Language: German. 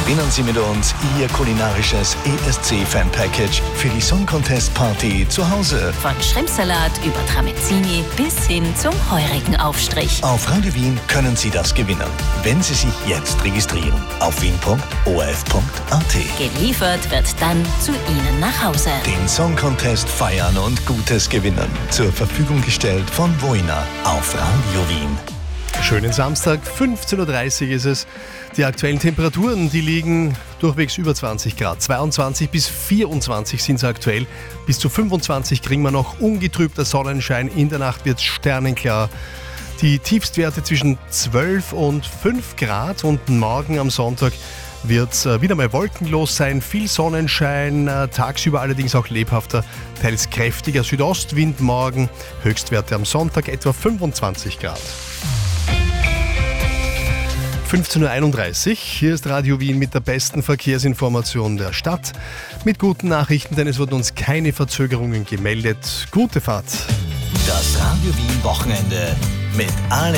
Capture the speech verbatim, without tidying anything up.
Gewinnen Sie mit uns Ihr kulinarisches E S C-Fan-Package für die Song Contest Party zu Hause. Von Schrimpsalat über Tramezzini bis hin zum heurigen Aufstrich. Auf Radio Wien können Sie das gewinnen, wenn Sie sich jetzt registrieren auf wien punkt o r f punkt a t. Geliefert wird dann zu Ihnen nach Hause. Den Song Contest feiern und Gutes gewinnen. Zur Verfügung gestellt von Voina auf Radio Wien. Schönen Samstag, fünfzehn Uhr dreißig ist es. Die aktuellen Temperaturen, die liegen durchwegs über zwanzig Grad. zweiundzwanzig bis vierundzwanzig sind es aktuell. Bis zu fünfundzwanzig kriegen wir noch ungetrübter Sonnenschein. In der Nacht wird es sternenklar. Die Tiefstwerte zwischen zwölf und fünf Grad. Und morgen am Sonntag wird es wieder mal wolkenlos sein. Viel Sonnenschein, tagsüber allerdings auch lebhafter, teils kräftiger Südostwind morgen. Höchstwerte am Sonntag etwa fünfundzwanzig Grad. fünfzehn Uhr einunddreißig, hier ist Radio Wien mit der besten Verkehrsinformation der Stadt. Mit guten Nachrichten, denn es wurden uns keine Verzögerungen gemeldet. Gute Fahrt. Das Radio Wien Wochenende mit allen